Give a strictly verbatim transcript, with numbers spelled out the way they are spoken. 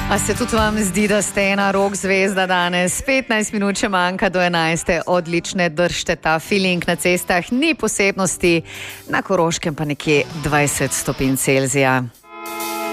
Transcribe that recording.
A se tudi vam zdi, da ste ena rock zvezda danes? petnajst minut še manjka do enajste. Odlične, držite ta feeling na cestah, ni posebnosti, na Koroškem pa nekje dvajset stopinj Celzija.